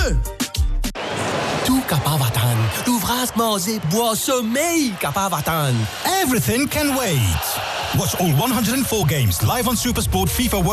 jeu. Tout Capavatan. L'ouvrage manger, boire, sommeil, Capavatan. Everything can wait. Watch all 104 games live on SuperSport FIFA World